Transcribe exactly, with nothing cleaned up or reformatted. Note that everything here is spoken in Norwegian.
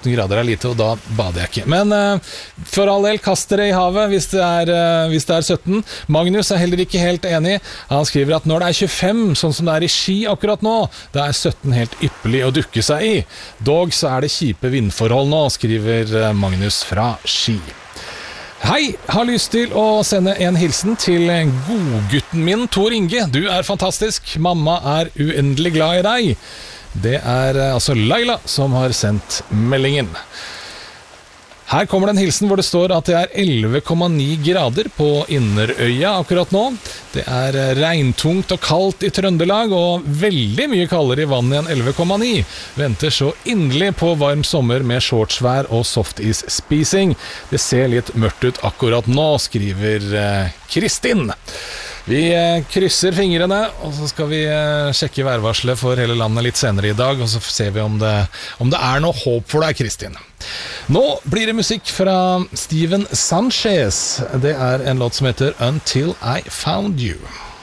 sytten grader er lite, og da bader jeg ikke. Men uh, for all del, kast dere i havet hvis det, er, uh, hvis det er sytten. Magnus er heller ikke helt enig. Han skriver at når det er tjuefem, sånn som det er i Ski akkurat nå, da er sytten helt ypperlig å dukke seg i. Dog så er det kjipe vindforhold nå, skriver uh, Magnus fra Ski. Hei, har lyst til å sende en hilsen til godgutten min, Tor Inge. Du er fantastisk. Mamma er uendelig glad i deg. Det er altså Laila som har sendt meldingen. Her kommer det en hilsen hvor det står at det er elleve komma ni grader på Inderøya akkurat nå. Det er regntungt og kaldt i Trøndelag, og veldig mye kaldere i vannet enn elleve komma ni. Venter så inderlig på varm sommer med shortsvær og softis-spising. Det ser litt mørkt ut akkurat nå, skriver Kristin. Vi krysser fingrene, og så skal vi sjekke værvarselet for hele landet litt senere i dag, og så ser vi om det, om det er noe håp for deg, Kristin. Nå blir det musikk fra Steven Sanchez. Det er en låt som heter Until I Found You.